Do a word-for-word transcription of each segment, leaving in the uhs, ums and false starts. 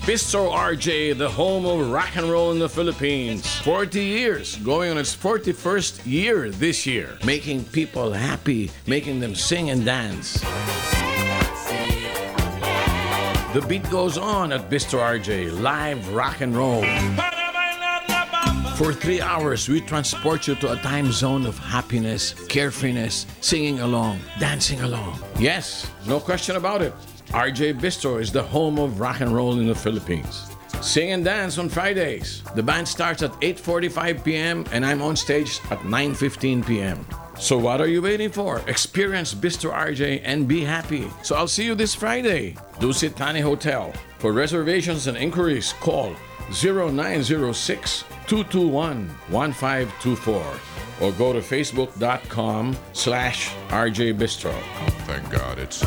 Bistro R J, the home of rock and roll in the Philippines. forty years, going on its forty-first year this year. Making people happy, making them sing and dance. The beat goes on at Bistro R J, live rock and roll. For three hours, we transport you to a time zone of happiness, carefreeness, singing along, dancing along. Yes, no question about it. R J Bistro is the home of rock and roll in the Philippines. Sing and dance on Fridays. The band starts at eight forty-five p.m. and I'm on stage at nine fifteen p.m. So what are you waiting for? Experience Bistro R J and be happy. So I'll see you this Friday. Dusit Thani Hotel. For reservations and inquiries, call zero nine zero six, two two one, one five two four or go to facebook.com slash RJ Bistro. Thank God it's...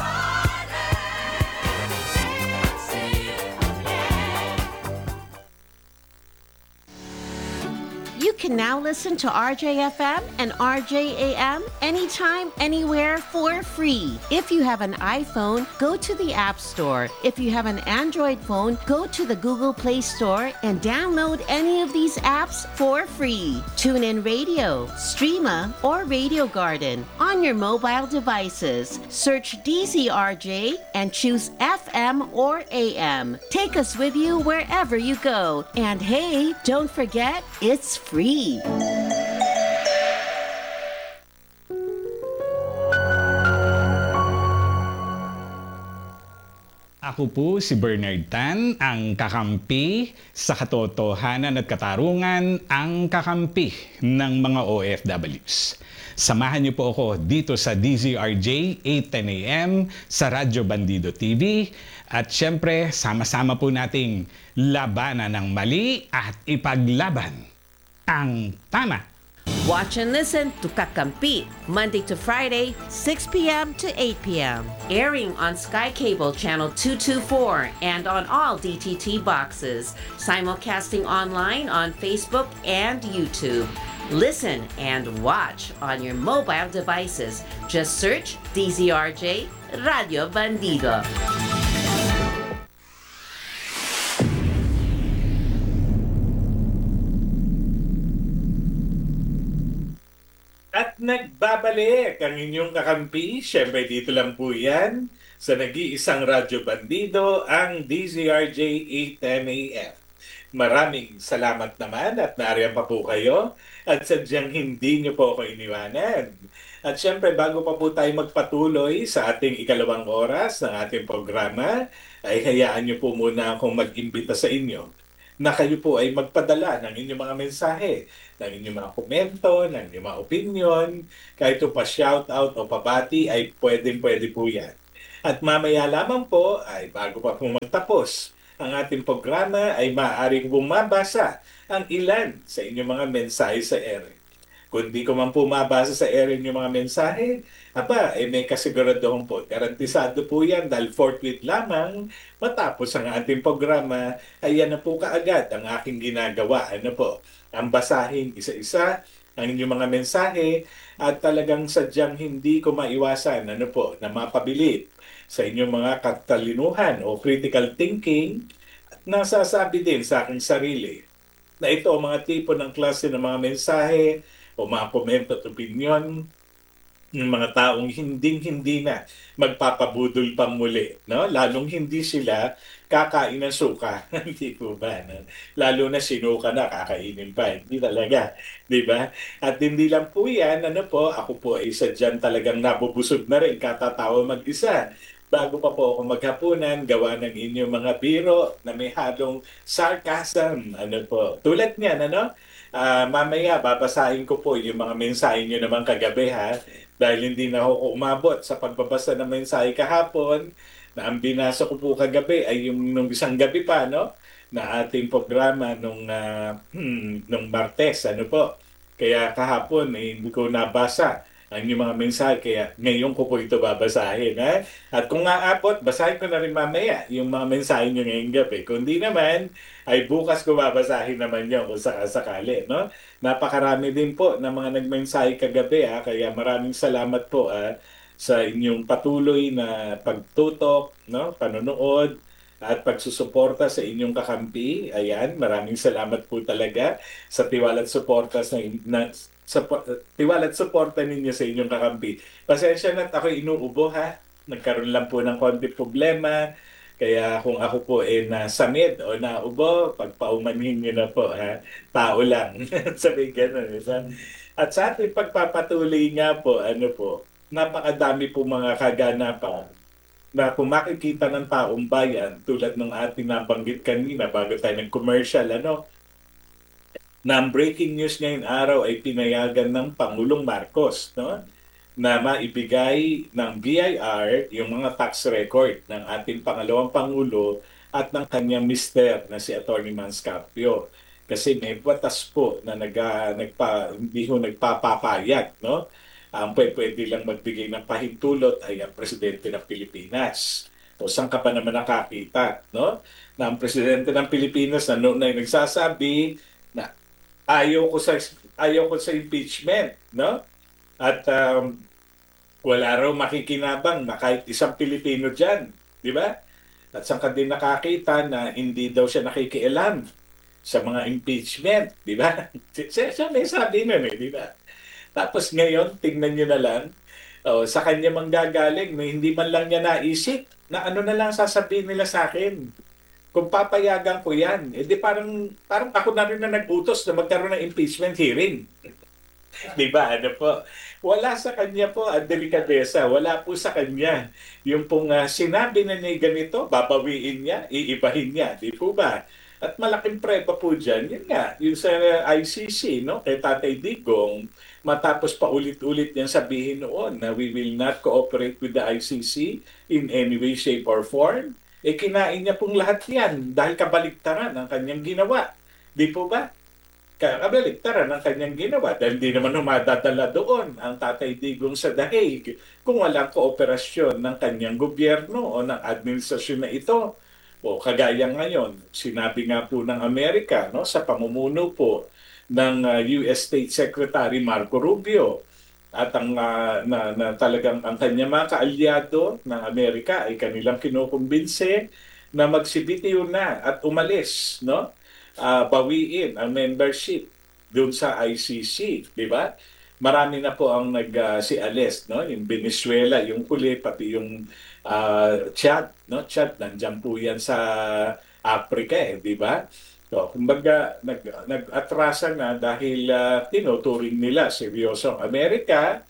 You can now listen to R J F M and R J A M anytime, anywhere for free. If you have an iPhone, go to the App Store. If you have an Android phone, go to the Google Play Store and download any of these apps for free. TuneIn Radio, Streama, or Radio Garden on your mobile devices. Search D Z R J and choose F M or A M. Take us with you wherever you go. And hey, don't forget, it's free. Ako po si Bernard Tan, ang kakampi sa katotohanan at katarungan, ang kakampi ng mga O F Ws. Samahan niyo po ako dito sa D Z R J, eight ten a m sa Radyo Bandido T V. At syempre, sama-sama po nating labanan ng mali at ipaglaban ang tama. Watch and listen to Kakampi, Monday to Friday, six p.m. to eight p.m. Airing on Sky Cable Channel two twenty-four and on all D T T boxes. Simulcasting online on Facebook and YouTube. Listen and watch on your mobile devices. Just search D Z R J Radio Bandido. At nagbabalik ang inyong kakampi, syempre dito lang po yan, sa nag-iisang Radyo Bandido, ang D Z R J eight ten a m. Maraming salamat naman at nariyan pa po kayo at sadyang hindi nyo po ako iniwanan. At syempre bago pa po tayo magpatuloy sa ating ikalawang oras ng ating programa, ay hayaan nyo po muna akong mag-imbita sa inyo na kayo po ay magpadala ng inyong mga mensahe, ng inyong mga komento, ng inyong mga opinion, kahit ito pa shoutout o pabati ay pwedeng-pwede po yan. At mamaya lamang po ay bago pa po magtapos ang ating programa ay maaaring bumabasa ang ilan sa inyong mga mensahe sa ere. Kung di ko man po mabasa sa ere yung mga mensahe, aba, eh may kasiguraduhan po. Garantisado po yan dahil forthwith lamang matapos ang ating programa, ay yan na po kaagad ang aking ginagawa. Ano po? Ang basahin isa-isa ang inyong mga mensahe at talagang sadyang hindi ko maiwasan ano po, na mapabilit sa inyong mga katalinuhan o critical thinking at nasasabi din sa aking sarili na ito ang mga tipo ng klase ng mga mensahe o mga komento at opinion ng mga taong hinding-hindi na magpapabudol pang muli. No? Lalong hindi sila kakain ng suka. Hindi po ba? No? Lalo na sinuka na, kakainin pa. Hindi talaga. Di ba? At hindi lang po yan, ano po, ako po ay isa dyan talagang nabubusog na rin, katatawa mag-isa. Bago pa po ako maghapunan, gawa ng inyong mga biro na may halong sarcasm. Ano po? Tulad niyan, ano? Uh, mamaya, babasahin ko po yung mga mensahe nyo naman kagabi, ha? Dahil hindi na ako umabot sa pagbabasa ng mensahe kahapon, na ang binasa ko po kagabi ay yung nung isang gabi pa, no? Na ating programa nung, uh, hmm, nung Martes, ano po? Kaya kahapon, eh, hindi ko nabasa ang inyong mga mensahe, kaya ngayon ko po ito babasahin. Ha? At kung aabot, basahin ko na rin mamaya yung mga mensahe nyo ngayong gabi. Kung di naman, ay bukas ko babasahin naman yun kung sakasakali. No? Napakarami din po ng mga nagmensahe kagabi, ha? Kaya maraming salamat po ha? Sa inyong patuloy na pagtutok, no? Panonood, at pagsusuporta sa inyong kakampi. Ayan, maraming salamat po talaga sa tiwala at suporta sa na, sa tiwala at suporta ninyo sa inyong kakampi. Pasensya na at ako inuubo ha. Nagkaroon lang po ng konti problema. Kaya kung ako po ay nasamid o naubo, pagpaumanhin nyo na po, ha? Tao lang. Sabi ganun. Diba? At sa ating pagpapatuloy nga po, ano po, napakadami po mga kaganapan na kung makikita ng taong bayan, tulad ng ating nabanggit kanina bago tayo ng commercial, ano, na ang breaking news ngayong araw ay pinayagan ng Pangulong Marcos, no? Na maibigay ng B I R yung mga tax record ng ating pangalawang Pangulo at ng kanyang mister na si Atty. Manscarpio. Kasi may batas po na nag, nagpa, hindi ho nagpapapayag, no? Ang um, pwede lang magbigay ng pahintulot ay ang Presidente ng Pilipinas. O saan ka pa naman nakakita, no? Na ang Presidente ng Pilipinas na noon ay nagsasabi na ayaw ko sa ayaw ko sa impeachment, no? At um, wala raw makikinabang na kahit isang Pilipino dyan. Di ba? At saan ka din nakakita na hindi daw siya nakikialam sa mga impeachment. Di ba? Siya, siya may sabi nun eh. Di ba? Tapos ngayon, tingnan nyo na lang, oh, sa kanya manggagaling na hindi man lang niya naisip na ano na lang sasabihin nila sa akin. Kung papayagan ko yan, edi parang, parang ako na rin na nag-utos na magkaroon ng impeachment hearing. Di ba? Ano po? Wala sa kanya po ang delikadesa. Wala po sa kanya. Yung pong uh, sinabi na niya ganito, babawiin niya, iibahin niya. Di po ba? At malaking preba po dyan, yun nga, yung sa I C C, no? Kay Tatay Digong, matapos pa ulit-ulit niyang sabihin noon na we will not cooperate with the I C C in any way, shape, or form. Eh, kinain niya pong lahat yan dahil kabaligtaran ang kanyang ginawa. Di po ba? Kabaligtaran ang kanyang ginawa dahil di naman humadadala doon ang Tatay Digong sa daig kung walang kooperasyon ng kanyang gobyerno o ng administrasyon na ito. O kagaya ngayon, sinabi nga po ng Amerika, no, sa pamumuno po ng uh, U S State Secretary Marco Rubio at ang uh, na, na talagang ang kanyang mga kaalyado ng Amerika ay kanilang kinukumbinse na magsibitiw na at umalis, no? Uh, bawiin ang membership doon sa I C C, di ba? Marami na po ang nag uh, si Ales, no? Yung Venezuela, yung huli, pati yung uh, Chad, no? Chad, nandiyan po yan sa Africa, eh, di ba? So, kumbaga, nag, nag-atrasa na dahil uh, tinuturing nila seryoso ang Amerika,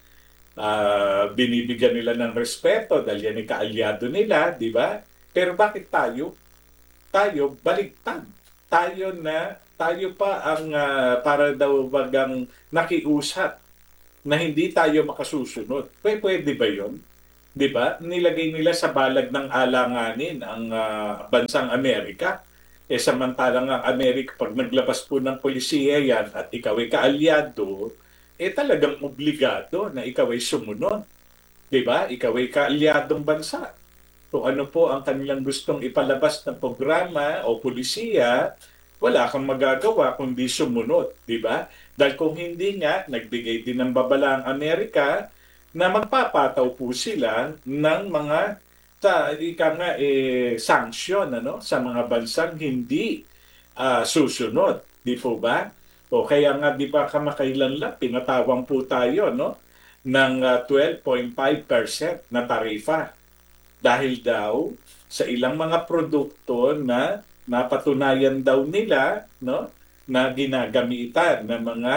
uh, binibigyan nila ng respeto dahil yan ay kaalyado nila, di ba? Pero bakit tayo? Tayo, baligtad. Tayo na, tayo pa ang uh, para daw bagang nakiusap na hindi tayo makasusunod. Pwede, pwede ba yun? Di ba? Nilagay nila sa balag ng alanganin ang uh, bansang Amerika. Eh samantalang ang Amerika, pag naglabas po ng polisiya yan at ikaw ay kaalyado, eh talagang obligado na ikaw ay sumunod. Di ba? Ikaw ay kaalyadong bansa. Kung ano po ang kanilang gustong ipalabas ng programa o pulisiya, wala kang magagawa kundi sumunod, di ba? Dahil kung hindi nga, nagbigay din ng babala ang Amerika na magpapataw po sila ng mga sa ika nga eh, sanction ano, sa mga bansang hindi uh, susunod, di po ba? O kaya nga di ba kamakailan lang, pinatawang po tayo no, ng uh, twelve point five percent na tarifa. Dahil daw sa ilang mga produkto na napatunayan daw nila no na ginagamitan ng mga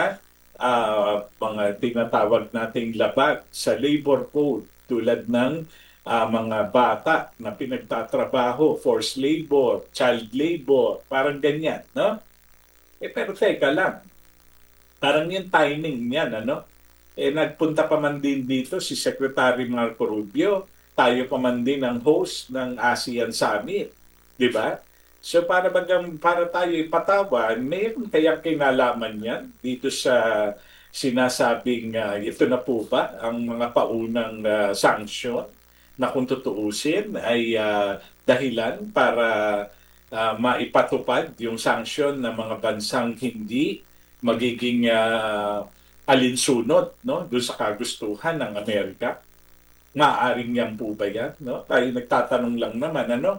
uh, mga tinatawag nating labag sa labor code tulad ng uh, mga bata na pinagtatrabaho, forced labor, child labor, parang ganyan, no? Eh pero teka lang. Parang yung timing niyan, ano? Eh nagpunta pa man din dito si Secretary Marco Rubio. Tayo pa man din ang host ng ASEAN Summit, di ba? So para bagang para tayo ipatawan, mayroon kayang kinalaman yan dito sa sinasabing uh, ito na po ba ang mga paunang uh, sanction na kung tutuusin ay uh, dahilan para uh, maipatupad yung sanction ng mga bansang hindi magiging uh, alinsunod no doon sa kagustuhan ng Amerika. Maaring yan po ba yan? No? Tayo nagtatanong lang naman, ano?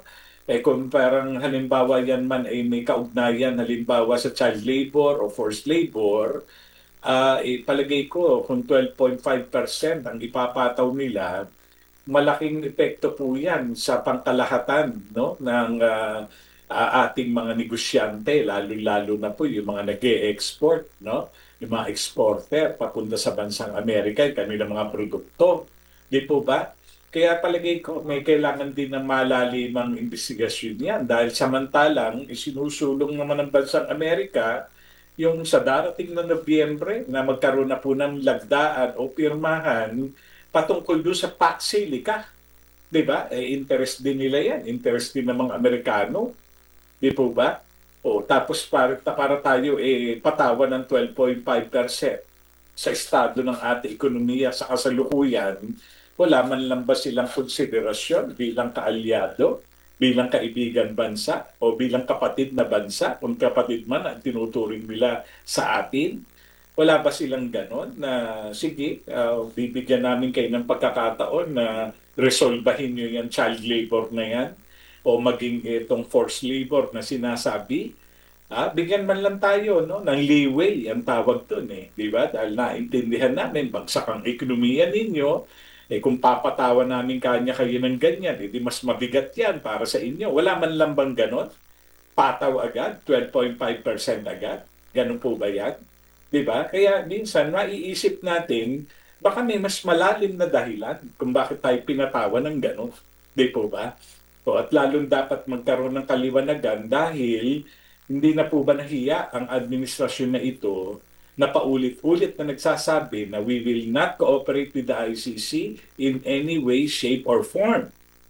Eh kung parang halimbawa yan man ay may kaugnayan halimbawa sa child labor o forced labor, ah ipalagay ko kung twelve point five percent ang ipapataw nila, malaking epekto po yan sa pangkalahatan, no, ng ah, ah, ating mga negosyante, lalo-lalo na po yung mga nag-e-export, no, yung mga exporter papunta sa bansang Amerika, yung kanilang mga produkto. Di po ba? Kaya palagay ko may kailangan din ng malalimang investigasyon yan dahil samantalang isinusulong naman ng bansang Amerika yung sa darating na Nobyembre na magkaroon na po ng lagdaan o pirmahan patungkol doon sa Patsilica. Di ba? Eh, interest din nila yan. Interest din ng mga Amerikano. Di po ba? O, tapos para, para tayo eh, patawan ng twelve point five percent sa estado ng ating ekonomiya sa kasalukuyan, wala man lang ba silang konsiderasyon bilang kaalyado, bilang kaibigan bansa, o bilang kapatid na bansa, kung kapatid man ang tinuturing nila sa atin? Wala ba silang ganon na, sige, uh, bibigyan namin kayo ng pagkakataon na resolbahin nyo yung child labor na yan, o maging itong forced labor na sinasabi? Ah, bigyan man lang tayo, no, ng leeway ang tawag doon, eh, di ba? Dahil naintindihan namin bagsak ang ekonomiya ninyo, eh kung papatawan namin kanya kayo ng ganyan, eh di mas mabigat yan para sa inyo. Wala man lang bang ganon? Pataw agad, twelve point five percent agad. Ganon po ba yan? Di ba? Kaya minsan maiisip natin baka may mas malalim na dahilan kung bakit tayo pinatawan ng ganon. Di po ba? O, at lalong dapat magkaroon ng kaliwanagan dahil hindi na po ba nahiya ang administrasyon na ito na paulit-ulit na nagsasabi na we will not cooperate with the I C C in any way, shape, or form.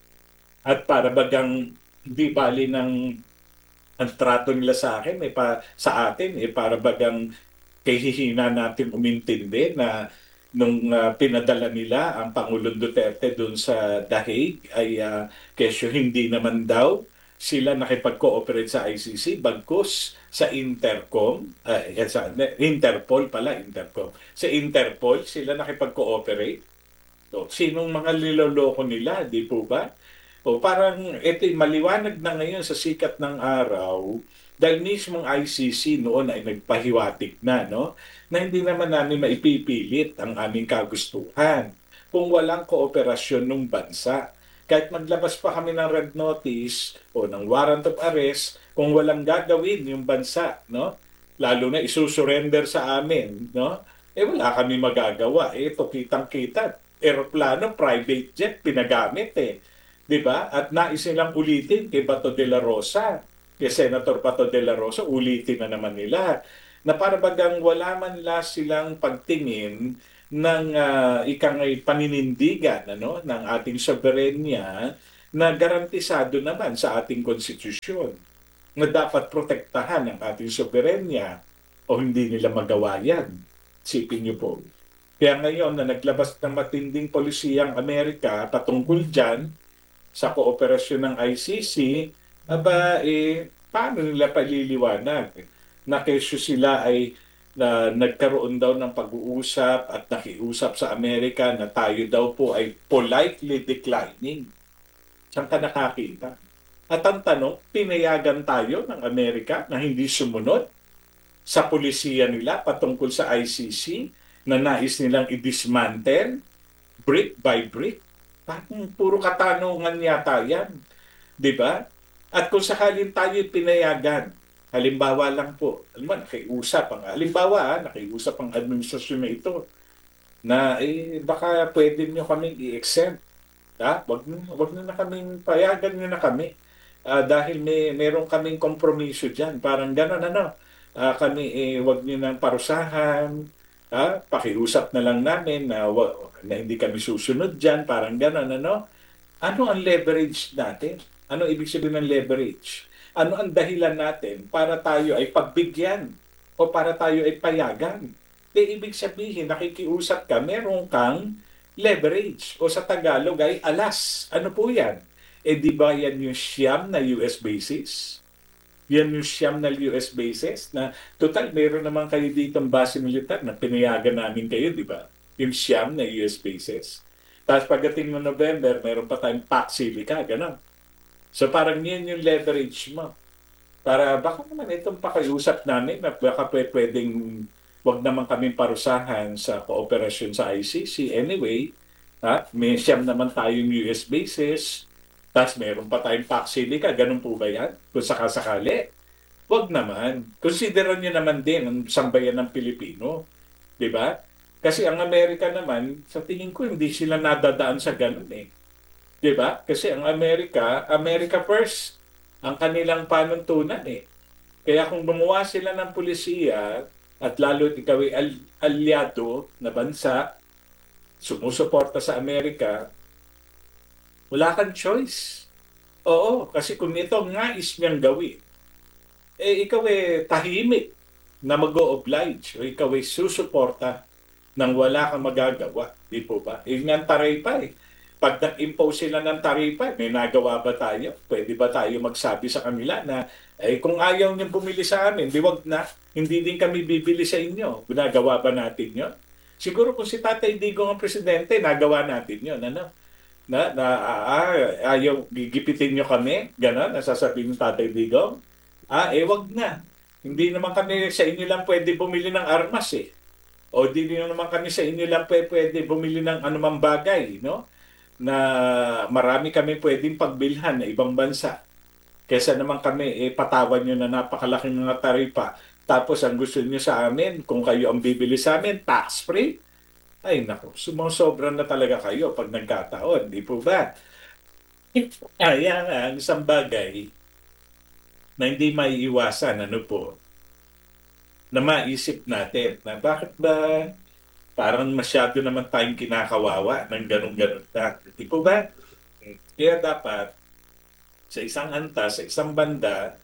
At para bagang di bali ng ang trato nila sa akin, eh, pa, sa atin, eh, para bagang kahihina natin umintindi na nung uh, pinadala nila ang Pangulong Duterte doon sa The Hague ay uh, kesyo hindi naman daw sila nakipag-cooperate sa I C C, bagkus sa Intercom, uh, sa Interpol pala, Intercom. Sa Interpol, sila nakipag-cooperate. So, sinong mga niloloko nila, di po ba? O parang ito maliwanag na ngayon sa sikat ng araw dahil mismong I C C noon ay nagpahiwatig na, no? Na hindi naman namin maipipilit ang aming kagustuhan kung walang kooperasyon ng bansa. Kahit maglabas pa kami ng red notice o ng warrant of arrest, kung walang gagawin yung bansa, no? Lalo na isusurrender sa amin, no? Eh wala kami magagawa. Eh ito kitang-kita. Aeroplano, private jet, pinagamit eh. 'Di ba? At nais nilang ulitin kay Bato de la Rosa, kay Senator Bato de la Rosa, ulitin na naman nila na para bagang wala man la silang pagtingin ng uh, ikangay paninindigan ano ng ating soberenya na garantisado naman sa ating konstitusyon na dapat protektahan ang ating soberenya o hindi nila magawa yan. Sipin niyo po. Kaya ngayon na naglabas ng matinding polisiyang Amerika patungkol dyan sa kooperasyon ng I C C, aba eh, paano nila paliliwanag na kesyo sila ay na nagkaroon daw ng pag-uusap at nakiusap sa Amerika na tayo daw po ay politely declining. Saan ka nakakita? At ang tanong, pinayagan tayo ng Amerika na hindi sumunod sa polisiya nila patungkol sa I C C na nais nilang i-dismantle brick by brick. Parang puro katanungan yata yan. Diba? At kung sakalin tayo pinayagan, halimbawa lang po, alam mo, nakiusap ang, halimbawa, ha, nakiusap ang administrasyon na ito na eh, baka pwede nyo kaming i-exempt. Ha? Wag, wag na na kaming, payagan nyo na kami. Uh, dahil may meron kaming kompromiso dyan. Parang gano'n, ano, uh, kami, eh, wag nyo nang parusahan, ha? Pakiusap na lang namin na, na hindi kami susunod dyan, parang gano'n, ano. Ano ang leverage natin? Ano ibig sabihin ng leverage? Ano ang dahilan natin para tayo ay pagbigyan o para tayo ay payagan? E, ibig sabihin, nakikiusap ka, meron kang leverage o sa Tagalog ay alas. Ano po yan? E di ba yan yung siyam na U S bases? Yan yung siyam na U S bases na total, meron naman kayo dito ang base militar na pinayagan namin kayo, di ba? Yung siyam na U S bases. Tapos pagdating ng November, meron pa tayong Patsilica, gano'n. So parang yun yung leverage mo. Para baka naman itong pakiusap namin na baka pwe- pwedeng wag naman kami parusahan sa kooperasyon sa I C C. Anyway, ha, may siyam naman tayong U S bases, tapos meron pa tayong Paxilica. Ganun po ba yan? Kung sakasakali. Wag naman. Konsideran nyo naman din ang sambayan ng Pilipino. Di ba? Kasi ang Amerika naman, sa tingin ko, hindi sila nadadaan sa ganun eh. Di ba? Kasi ang Amerika, America first, ang kanilang panuntunan eh. Kaya kung gumawa sila ng pulisiya, at lalo ikaw ay al- alyado na bansa, sumusuporta sa Amerika, wala kang choice. Oo, kasi kung ito ang nais niyang gawin, eh ikaw eh tahimik na mag-o-oblige o ikaw ay susuporta nang wala kang magagawa. Di po ba? Yun nga ang taripa eh. Pag nag-impose sila ng taripa, may nagawa ba tayo? Pwede ba tayo magsabi sa kanila na eh, kung ayaw niyong bumili sa amin, di wag na, hindi din kami bibili sa inyo. Ginagawa ba natin yun? Siguro kung si Tatay Digong ang presidente, nagawa natin yun. Ano? Na, na ah, ayaw, gigipitin niyo kami? Ganon, nasasabihin ng Tatay Digong? Ah, eh wag na. Hindi naman kami sa inyo lang pwede bumili ng armas eh. O di naman kami sa inyo lang pwede, pwede bumili ng anumang bagay, no? Na marami kami pwedeng pagbilhan na ibang bansa. Kesa naman kami, eh, patawan nyo na napakalaking mga taripa. Tapos ang gusto nyo sa amin, kung kayo ang bibili sa amin, tax-free? Ay naku, sumusobra na talaga kayo pag nagkataon, di po ba? Kaya nga, ang isang bagay na hindi maiiwasan, ano po, na maisip natin na bakit ba parang masyado naman tayong kinakawawa ng ganun-ganun na. Di po ba? Kaya dapat sa isang antas, sa isang banda,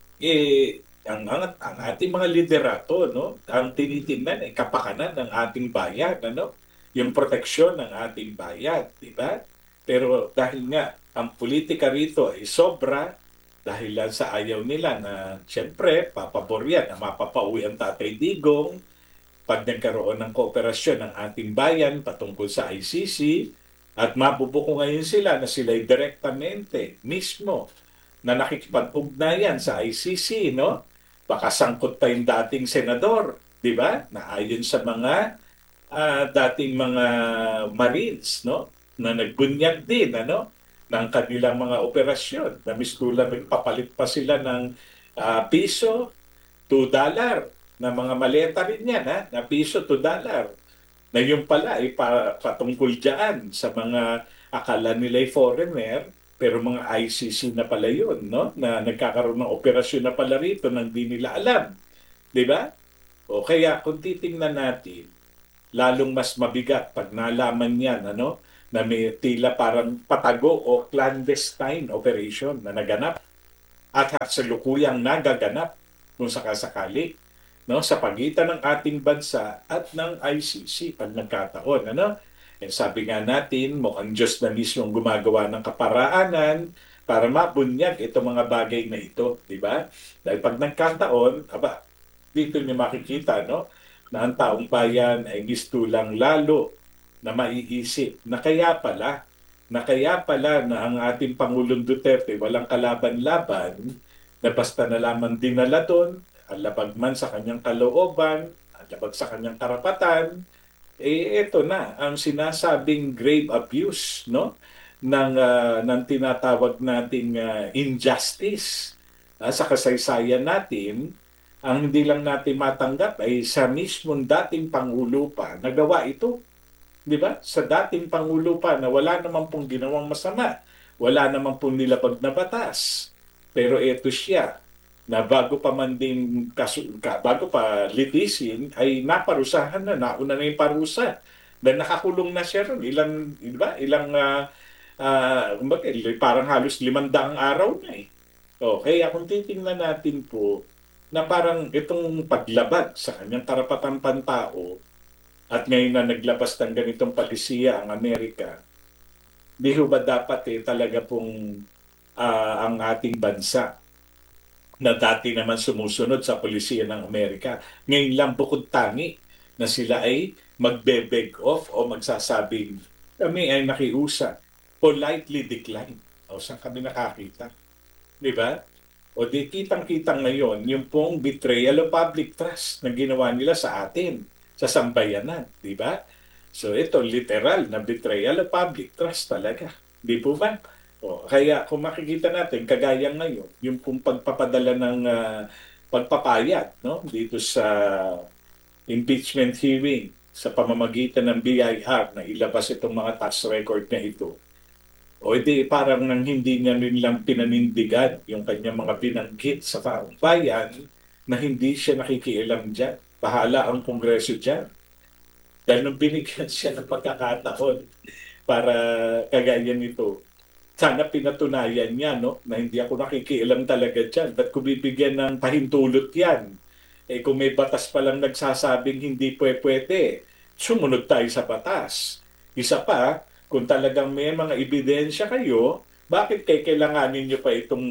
eh, ang, ang, ang ating mga liderato, no? Ang tinitingnan ay kapakanan ng ating bayan, ano? Yung proteksyon ng ating bayan, di ba? Pero dahil nga, ang politika rito ay sobra, dahil lang sa ayaw nila na, siyempre, papabor yan na mapapauwi ang Tatay Digong pag nagkaroon ng kooperasyon ng ating bayan patungkol sa I C C at mabubuko ngayon sila na sila'y direktamente mismo na nakikipag-ugnayan sa I C C, no? Baka sangkot pa yung dating senador, di ba? Na ayon sa mga uh, dating mga Marines, no? Na nagbunyag din, ano? Ng kanilang mga operasyon. Na miskula, papalit pa sila ng uh, piso, two dollar, na mga maleta rin yan, ha? Na piso, two dollar. Na yung pala ay pa, patungkol dyan sa mga akala nila ay foreigner, pero mga I C C na pala yun, no? Na nagkakaroon ng operasyon na pala rito nang di nila alam. Di ba? O kaya kung titingnan natin, lalong mas mabigat pag nalaman yan, ano? Na may tila parang patago o clandestine operation na naganap at sa lukuyang nagaganap kung sakasakali, no, sa pagitan ng ating bansa at ng I C C pag nagkataon, ano? Eh, sabi nga natin, mukhang Diyos na mismo ang gumagawa ng kaparaanan para mabunyag itong mga bagay na ito, di ba? Dahil pag nagkataon, aba, dito niyo makikita, no, na ang taong bayan ay gistulang lalo na maiisip na kaya pala, na kaya pala na ang ating Pangulong Duterte walang kalaban-laban, na basta na lamang dinala doon, alabag man sa kanyang kalooban, alabag sa kanyang karapatan, eh ito na ang sinasabing grave abuse, no, ng uh, ng tinatawag nating uh, injustice uh, sa kasaysayan natin. Ang hindi lang natin matanggap ay sa mismong dating Pangulo pa nagawa ito. Di ba? Sa dating Pangulo pa na wala naman pong ginawang masama, wala naman pong nilabag na batas. Pero ito siya, na bago pa man din, kasu- bago pa litisin, ay naparusahan na, nauna na yung parusa. Dahil nakakulong na siya ron, ilang, di ba? Ilang, uh, uh, parang halos limandaang araw na eh. O, kaya kung titingnan natin po, na parang itong paglabag sa kanyang karapatang pantao, at ngayon na naglabas ng ganitong palisiya ang Amerika, di ba dapat eh talaga pong uh, ang ating bansa na dati naman sumusunod sa polisiya ng Amerika, ngayon lang bukod tangi na sila ay magbe-beg off o magsasabing kami ay nakiusap, politely decline. O saan kami nakakita? Di ba? O di kitang-kitang ngayon yung pong betrayal of public trust na ginawa nila sa atin, sa sambayanan. Di ba? So ito, literal na betrayal of public trust talaga. Di po ba? O, kaya kung makikita natin, kagaya ngayon, yung pong pagpapadala ng uh, pagpapayag no? Dito sa impeachment hearing sa pamamagitan ng B I R na ilabas itong mga tax record na ito. O edi parang nang hindi niya rin lang pinanindigan yung kanyang mga binanggit sa taong bayan na hindi siya nakikialam dyan. Bahala ang Kongreso dyan. Dahil nung binigyan siya ng pagkakataon para kagaya nito, sana pinatunayan niya no, na hindi ako nakikialam talaga dyan. Ba't ko bibigyan ng pahintulot yan? Eh kung may batas pa lang nagsasabing hindi pwede, sumunod tayo sa batas. Isa pa, kung talagang may mga ebidensya kayo, bakit kay kailanganin nyo pa itong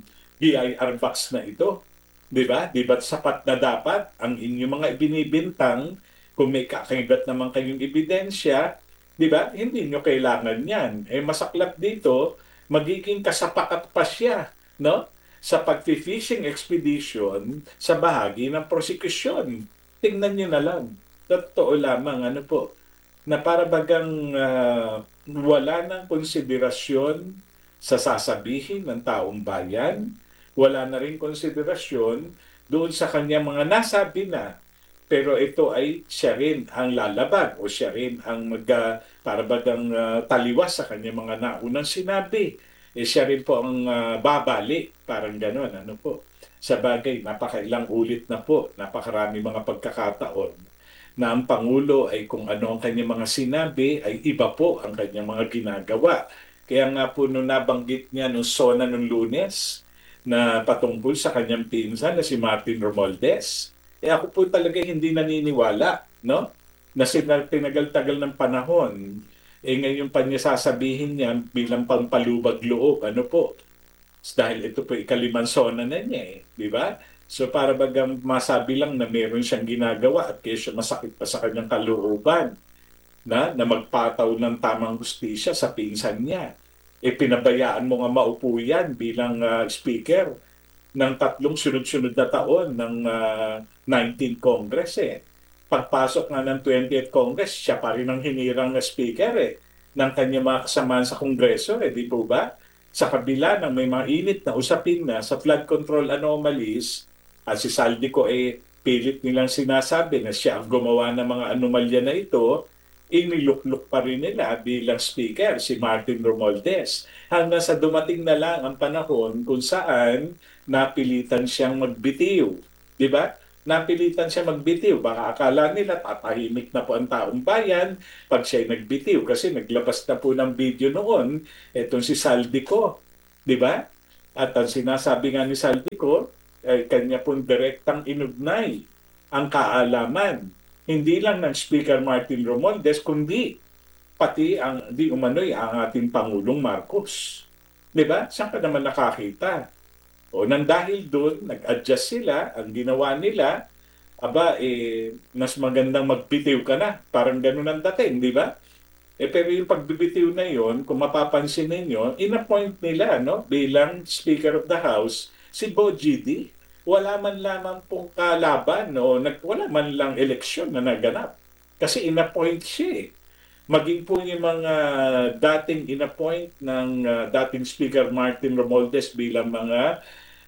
B I R box na ito? Di ba? Di ba sapat na dapat ang inyong mga ibinibintang kung may kakaibat naman kayong ebidensya, di ba? Hindi nyo kailangan yan. Eh masaklap dito, magiging kasapakat pa siya, no? Sa pag-fishing expedition sa bahagi ng prosecution. Tingnan nyo na lang. Totoo lamang, ano po, na para bagang uh, wala ng konsiderasyon sa sasabihin ng taong bayan, wala na rin konsiderasyon doon sa kanyang mga nasabi na, pero ito ay siya rin ang lalaban o siya rin ang mag, uh, para bagang uh, taliwas sa kanyang mga naunang sinabi. Eh, siya rin po ang uh, babali, parang gano'n, ano po. Sa bagay, napakailang ulit na po, napakarami mga pagkakataon na ang Pangulo ay kung ano ang kanyang mga sinabi ay iba po ang kanyang mga ginagawa. Kaya nga po nung nabanggit niya nung SONA nung Lunes na patungkol sa kanyang pinsan na si Martin Romualdez, eh ako po talaga hindi naniniwala, no? Na tinagal-tagal ng panahon, eh ngayon pa niya sasabihin niya bilang pampalubag loob, ano po? Dahil ito po ikalimang SONA na niya eh, di ba? So para bagang masabi lang na meron siyang ginagawa at kaya siya masakit pa sa kanyang kalooban na, na magpataw ng tamang hustisya sa pinsan niya. E pinabayaan mo nga maupo yan bilang uh, speaker ng tatlong sunod-sunod na taon ng uh, nineteenth Congress eh. Pagpasok nga ng twentieth Congress, siya pa rin ang hinirang na speaker eh, ng kanyang mga kasamaan sa Kongreso eh, di po ba? Sa kabila ng may mga init na usapin na sa flood control anomalies, at si Saldico eh pilit nilang sinasabi na siya ang gumawa ng mga anomalya na ito, inilukluk pa rin nila bilang speaker si Martin Romualdez. Hanggang sa dumating na lang ang panahon kung saan napilitan siyang magbitiw. Di ba? Napilitan siya magbitiw. Baka akala nila tatahimik na po ang taong bayan pag siya'y nagbitiw. Kasi naglabas na po ng video noon etong si Saldico. Di ba? At ang sinasabi nga ni Saldico, ay kanya pong direktang inugnay ang kaalaman. Hindi lang ng Speaker Martin Romualdez, kundi pati ang di umano'y ang ating Pangulong Marcos. Di ba? Saan ka naman nakakita? O nang dahil doon, nag-adjust sila, ang ginawa nila, aba, eh, mas magandang magbitiw ka na. Parang ganun ang dating, di ba? Eh, pero yung pagbibitiw na yon, kung mapapansin ninyo, in-appoint nila no, bilang Speaker of the House si Bo G D. Wala man lamang pong kalaban o nag, wala man lang eleksyon na naganap. Kasi in-appoint siya eh. Maging po yung mga dating in-appoint ng uh, dating Speaker Martin Romualdez bilang mga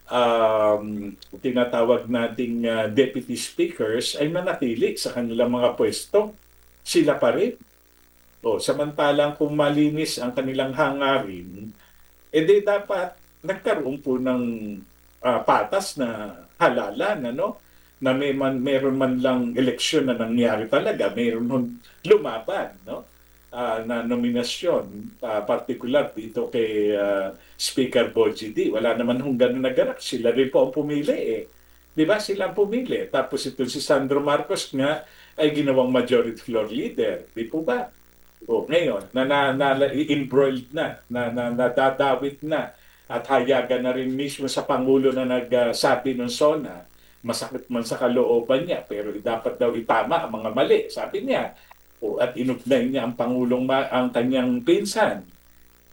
um, tinatawag nating uh, deputy speakers ay manatili sa kanilang mga pwesto. Sila pa rin. O, samantalang kung malinis ang kanilang hangarin, edi dapat nagkaroon po ng uh, patas na halalan, ano? Na may man, meron man lang eleksyon na nangyari talaga, meron nun lumaban, no? Uh, na nominasyon, uh, particular dito kay uh, Speaker Bo G D. Wala naman hong ganun naganap. Sila rin po ang pumili eh. Di ba? Sila ang pumili. Tapos ito si Sandro Marcos nga ay ginawang majority floor leader. Di po ba? O, ngayon, na, na, na, embroiled na, na, na, nadadawit na, at hayagan na rin mismo sa Pangulo na nagsabi uh, ng SONA, masakit man sa kalooban niya, pero dapat daw itama ang mga mali, sabi niya. O, at inugnay niya ang Pangulong, ma- ang kanyang pinsan.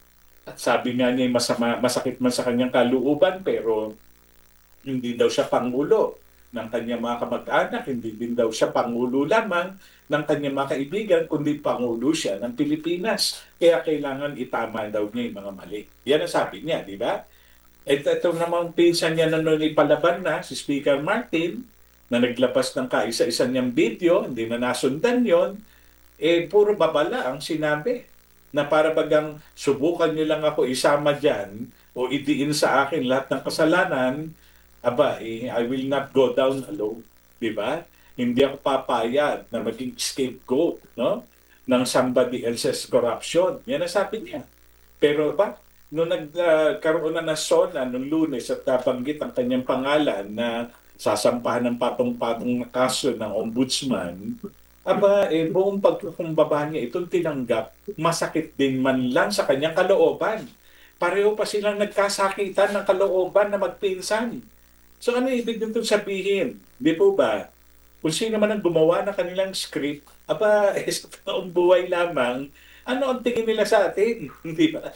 At sabi nga niya, masama, masakit man sa kanyang kalooban, pero hindi daw siya pangulo ng kanyang mga kamag-anak, hindi din daw siya pangulo lamang ng kanyang mga kaibigan, kundi pangulo siya ng Pilipinas. Kaya kailangan itama daw niya yung mga mali. Yan ang sabi niya, di ba? Ito, ito namang pinsan niya na noon ipalaban na, si Speaker Martin, na naglabas ng kaisa-isa niyang video, hindi na nasundan yon, eh puro babala ang sinabi. Na para bagang subukan niyo lang ako isama dyan o idiin sa akin lahat ng kasalanan, aba, eh, I will not go down alone. Di ba? Hindi ako papayag na maging scapegoat, no? Ng somebody else's corruption. Yan ang sabi niya. Pero ba, nung nagkaroon uh, na ng SONA nung Lunes at nabanggit ang kanyang pangalan na sasampahan ng patong-patong na kaso ng ombudsman, aba, eh, buong pagkukumbaba niya itong tinanggap, masakit din man lang sa kanyang kalooban. Pareho pa silang nagkasakitan ng kalooban na magpinsan. So ano ibig nito sabihin? Di po ba? Kung sino man ang gumawa ng kanilang script, aba, eh, sa taong buhay lamang, ano ang tingin nila sa atin? Di ba?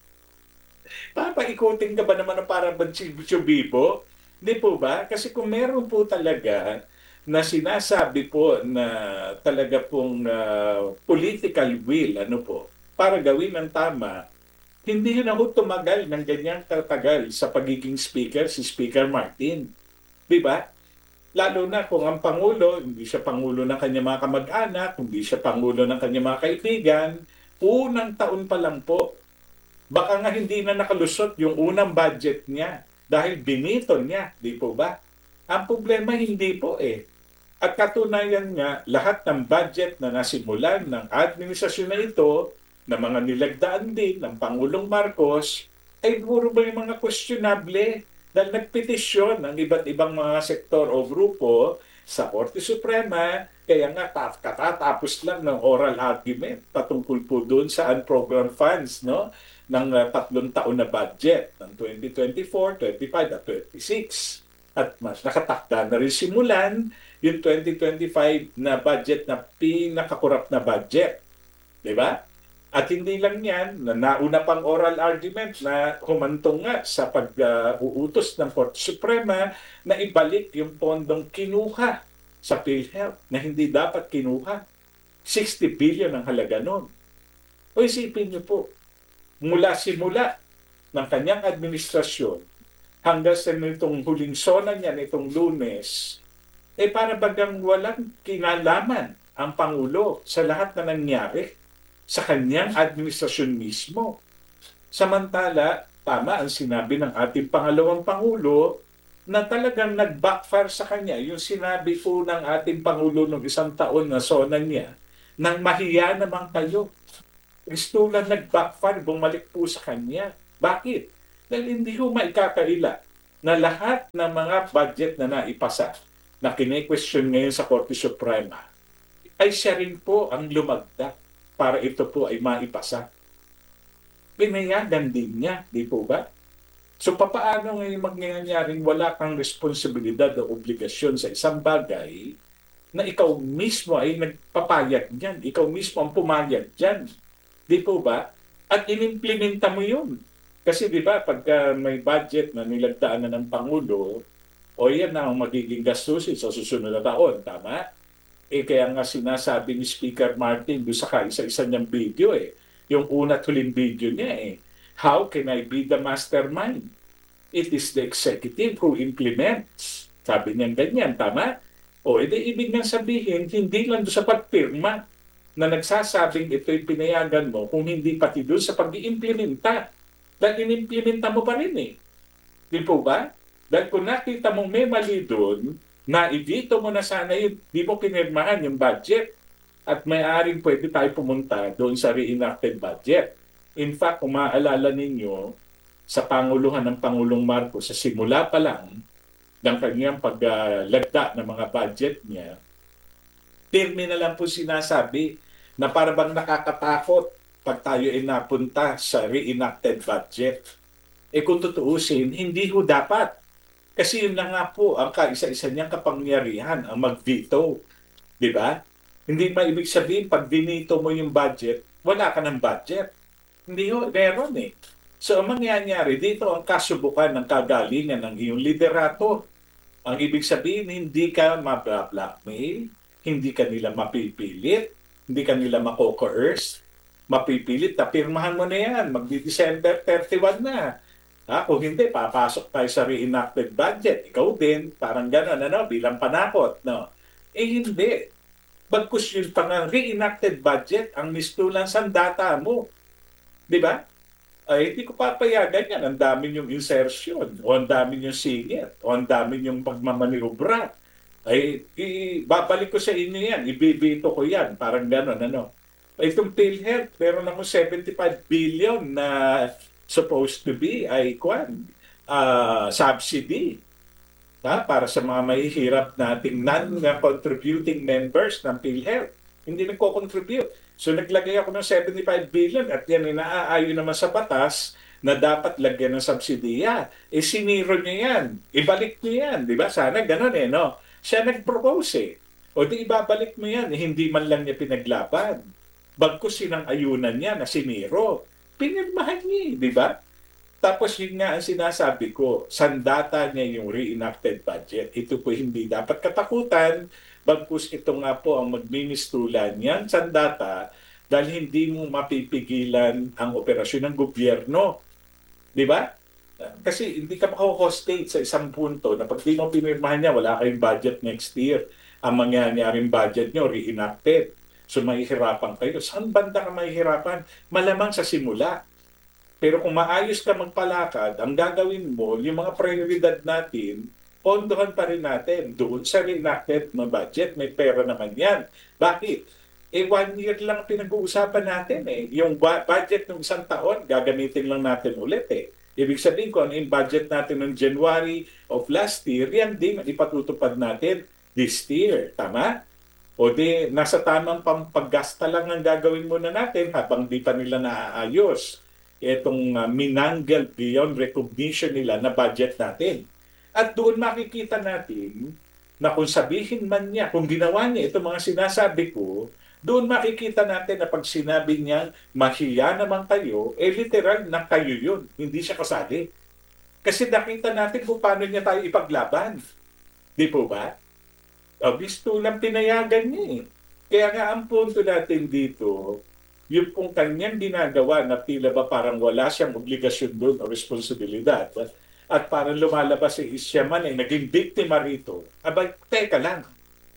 Papaikutin ka ba naman ng parang Bibo? Di po ba? Kasi kung meron po talaga na sinasabi po na talaga pong uh, political will, ano po, para gawin ng tama, hindi na ho tumagal ng ganyang katagal sa pagiging speaker si Speaker Martin. Di ba? Lalo na kung ang Pangulo, hindi siya Pangulo ng kanyang mga kamag-anak, hindi siya Pangulo ng kanyang mga kaibigan, unang taon pa lang po, baka nga hindi na nakalusot yung unang budget niya dahil binito niya, di po ba? Ang problema hindi po eh. At katunayan nga, lahat ng budget na nasimulan ng administrasyon na ito, na mga nilagdaan din ng Pangulong Marcos, ay puro ba yung mga questionable dahil nagpetisyon ng iba't ibang mga sektor o grupo sa Korte Suprema, kaya nga katatapos lang ng oral argument patungkol po doon sa unprogrammed funds, no? Ng uh, tatlong taon na budget ng twenty twenty-four, twenty-five at twenty-six. At mas nakatakda na rin simulan yung twenty twenty-five na budget na pinakakurap na budget. Diba? At hindi lang yan, na nauna pang oral argument na humantong nga sa pag-uutos uh, ng Korte Suprema na ibalik yung pondong kinuha sa PhilHealth na hindi dapat kinuha. sixty billion ang halaga nun. O isipin niyo po, mula simula ng kanyang administrasyon hanggang sa nitong huling sona niya nitong Lunes, eh para bagang walang kinalaman ang Pangulo sa lahat na nangyari sa kanyang administrasyon mismo. Samantala, tama ang sinabi ng ating pangalawang Pangulo na talagang nag-backfire sa kanya yung sinabi po ng ating Pangulo noong isang taon na sona niya, nang mahiya naman kayo. Gusto lang nag-backfire, bumalik po sa kanya. Bakit? Dahil hindi ko maikakaila na lahat ng mga budget na naipasa na kine-question ngayon sa Korte Suprema ay siya rin po ang lumagda para ito po ay maipasa. Pinayagan din niya, di po ba? So papaano ngayon mangyayaring wala kang responsibilidad o obligasyon sa isang bagay na ikaw mismo ay nagpapayag niyan, ikaw mismo ang pumayag diyan. Di po ba? At inimplementa mo yun. Kasi di ba, pagka may budget na nilagdaan na ng Pangulo, o yan na ang magiging gastusin sa susunod na taon, tama? Eh kaya nga sinasabi ni Speaker Martin doon sa kaisa-isa niyang video eh, yung una tuling video niya eh, how can I be the mastermind? It is the executive who implements. Sabi niya ganyan, tama? O edi ibig nang sabihin, hindi lang doon sa pagpirma na nagsasabing ito'y pinayagan mo kung hindi pati doon sa pag-iimplementa. Dahil inimplementa mo pa rin eh. Di po ba? Dahil kung nakita mong may mali doon, na i-veto mo na sana yun, di mo pinirmahan yung budget. At may-aring pwede tayo pumunta doon sa reenacted budget. In fact, kung maaalala ninyo, sa panguluhan ng Pangulong Marcos, sa simula pa lang ng kanyang paglagda ng mga budget niya, pirmi na lang po sinasabi na para bang nakakatakot pag tayo ay napunta sa reenacted budget. Eh kung tutuusin, hindi ho dapat. Kasi yun na nga po ang kaisa-isa niyang kapangyarihan, ang mag-veto. Di ba? Hindi maibig sabihin, pag binito mo yung budget, wala ka ng budget. Hindi ho, meron eh. So ang mangyayari dito, ang kasubukan ng kagalingan ng iyong liderato. Ang ibig sabihin, hindi ka mabla-blackmail, hindi ka nila mapipilit, hindi ka nila mako-coerce, mapipilit na pirmahan mo na yan, magdi-December thirty-one na. Ha? Kung hindi, papasok tayo sa reenacted budget. Ikaw din, parang gano'n, ano, bilang panakot. No? Eh hindi. Bagkus yun pang reenacted budget, ang mistulan sa data mo. Di ba? Ay hindi ko papayagan yan. Ang dami yung insertion, o ang dami yung singit, o ang dami yung pagmamaniobra. Ay, i- babalik ko sa inyo yan. Ibibito ko yan. Parang gano'n, ano. Itong PhilHealth, meron ako seventy-five billion na supposed to be ay kwan, ah, subsidy. Ha? Para sa mga mahihirap nating non-contributing members ng PhilHealth. Hindi nagko-contribute. So naglagay ako ng seventy-five billion at yan inaayon naman sa batas na dapat lagyan ng subsidiya. Eh siniro niya yan. Ibalik niya yan. Di ba? Sana ganun eh, no? Siya nag-propose eh. O di ibabalik mo yan. Eh, hindi man lang niya pinaglaban. Bagkus sinang ayunan niya na siniro. Pinirmahan niya eh, di ba? Tapos yun nga ang sinasabi ko, sandata niya yung reenacted budget. Ito po hindi dapat katakutan. Bagkus ito nga po ang magministulan yan, sandata, dahil hindi mo mapipigilan ang operasyon ng gobyerno. Di ba? Kasi hindi ka mako-hostage sa isang punto na pag di mo pinirmahan niya, wala kayong budget next year. Ang mangyayaring budget niyo, reenacted. So mahihirapan kayo. Saan banda ka mahihirapan? Malamang sa simula. Pero kung maayos ka magpalakad, ang gagawin mo, yung mga prioridad natin, pondohan pa rin natin. Doon sa reenacted na budget, may pera naman yan. Bakit? Eh, one year lang pinag-uusapan natin eh. Yung ba- budget ng isang taon, gagamitin lang natin ulit eh. Ibig sabihin ko, ano yung budget natin ng January of last year, yan din ipatutupad natin this year. Tama? O di, nasa tamang pampaggasta lang ang gagawin muna natin habang di pa nila naaayos itong uh, minangle beyond recognition nila na budget natin. At doon makikita natin na kung sabihin man niya, kung ginawa niya itong mga sinasabi ko, doon makikita natin na pag sinabi niya, mahiya naman kayo, eh literal na kayo yun. Hindi siya kasali. Kasi nakita natin kung paano niya tayo ipaglaban. Di po ba? O, gusto lang pinayagan niya eh. Kaya nga ang punto natin dito, yung kung kanyang ginagawa na tila ba parang wala siyang obligasyon doon o responsibilidad at parang lumalabas si siya man eh, naging biktima rito. Abay, teka lang.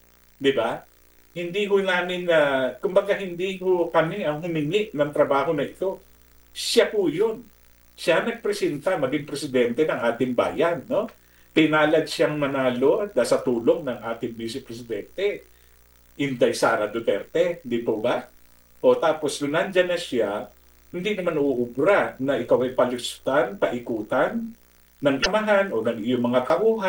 Di ba? Hindi ho namin, uh, kumbaga hindi ho kami ang humingi ng trabaho na ito. Siya po yun. Siya nagpresenta, maging presidente ng ating bayan. No? Pinalad siyang manalo at sa tulong ng ating vice presidente, Inday Sara Duterte. Di po ba? O tapos kung nandyan na siya, hindi naman uubra na ikaw ay palusutan, paikutan ng kamahan o ng iyong mga tauhan